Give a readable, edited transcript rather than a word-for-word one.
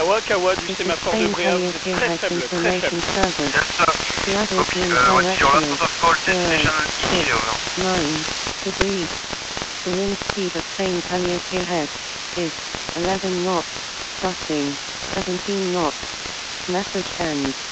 Kawa, Kawa du sémaphore de Bréa, vous êtes très faible, très faible. Yes, sir. Copy. What's your last of call? Destination easy, over. 9 degrees. The wind speed of train Karaoke ahead is 11 knots. Gusting 17 knots. Message ends.